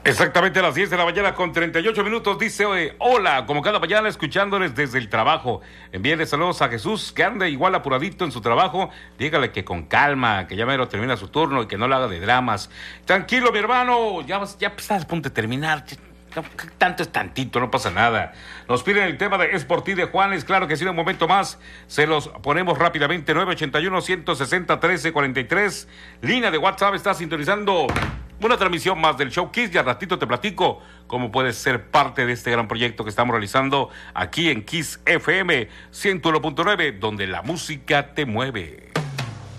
Exactamente a las 10 de la mañana con 38 minutos, dice hola, como cada mañana escuchándoles desde el trabajo. Envíenle saludos a Jesús, que anda igual apuradito en su trabajo. Dígale que con calma, que ya mero termina su turno y que no le haga de dramas. Tranquilo, mi hermano, ya estás a punto de terminar. Tanto es tantito, no pasa nada. Nos piden el tema de Sportí de Juanes, claro que sí, en un momento más se los ponemos rápidamente. 981-160-1343, línea de WhatsApp, está sintonizando una transmisión más del Show Kiss y al ratito te platico cómo puedes ser parte de este gran proyecto que estamos realizando aquí en Kiss FM 101.9, donde la música te mueve.